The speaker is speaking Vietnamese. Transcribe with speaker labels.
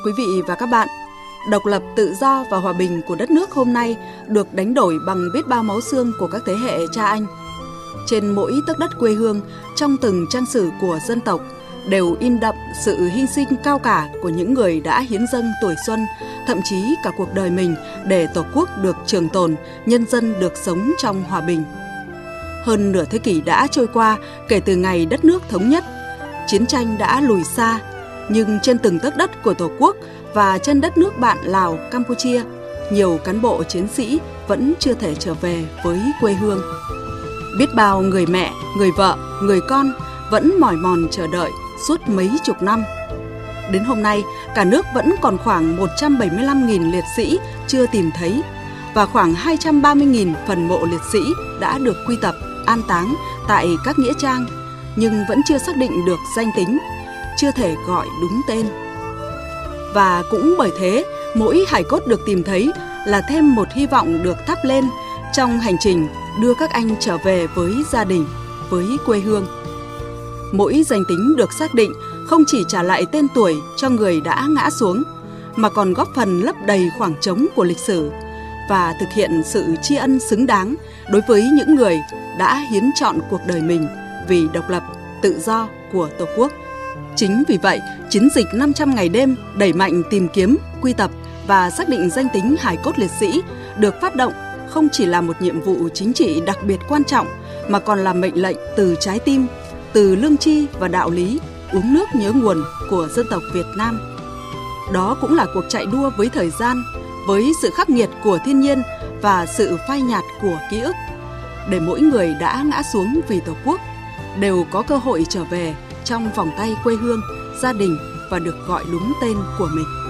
Speaker 1: Quý vị và các bạn, độc lập, tự do và hòa bình của đất nước hôm nay được đánh đổi bằng biết bao máu xương của các thế hệ cha anh. Trên mỗi tấc đất quê hương, trong từng trang sử của dân tộc, đều in đậm sự hy sinh cao cả của những người đã hiến dâng tuổi xuân, thậm chí cả cuộc đời mình để Tổ quốc được trường tồn, nhân dân được sống trong hòa bình. Hơn nửa thế kỷ đã trôi qua kể từ ngày đất nước thống nhất, chiến tranh đã lùi xa, nhưng trên từng tấc đất của Tổ quốc và trên đất nước bạn Lào, Campuchia, nhiều cán bộ chiến sĩ vẫn chưa thể trở về với quê hương. Biết bao người mẹ, người vợ, người con vẫn mỏi mòn chờ đợi suốt mấy chục năm. Đến hôm nay, cả nước vẫn còn khoảng 175.000 liệt sĩ chưa tìm thấy và khoảng 230.000 phần mộ liệt sĩ đã được quy tập, an táng tại các nghĩa trang, nhưng vẫn chưa xác định được danh tính, chưa thể gọi đúng tên. Và cũng bởi thế, mỗi hài cốt được tìm thấy là thêm một hy vọng được thắp lên trong hành trình đưa các anh trở về với gia đình, với quê hương. Mỗi danh tính được xác định không chỉ trả lại tên tuổi cho người đã ngã xuống, mà còn góp phần lấp đầy khoảng trống của lịch sử và thực hiện sự tri ân xứng đáng đối với những người đã hiến trọn cuộc đời mình vì độc lập, tự do của Tổ quốc. Chính vì vậy, chiến dịch 500 ngày đêm đẩy mạnh tìm kiếm, quy tập và xác định danh tính hài cốt liệt sĩ được phát động không chỉ là một nhiệm vụ chính trị đặc biệt quan trọng, mà còn là mệnh lệnh từ trái tim, từ lương tri và đạo lý, uống nước nhớ nguồn của dân tộc Việt Nam. Đó cũng là cuộc chạy đua với thời gian, với sự khắc nghiệt của thiên nhiên và sự phai nhạt của ký ức, để mỗi người đã ngã xuống vì Tổ quốc đều có cơ hội trở về trong vòng tay quê hương, gia đình và được gọi đúng tên của mình.